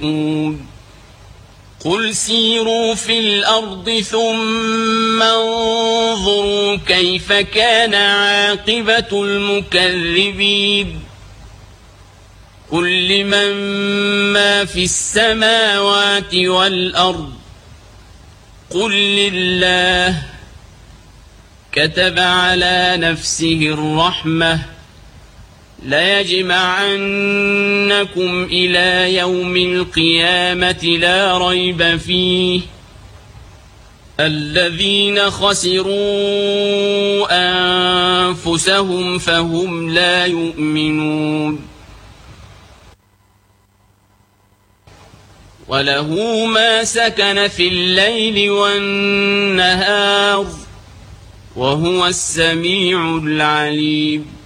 قل سيروا في الأرض ثم انظروا كيف كان عاقبة المكذبين قل لمن ما في السماوات والأرض قل لله كتب على نفسه الرحمة ليجمعنكم إلى يوم القيامة لا ريب فيه الذين خسروا أنفسهم فهم لا يؤمنون وله ما سكن في الليل والنهار وهو السميع العليم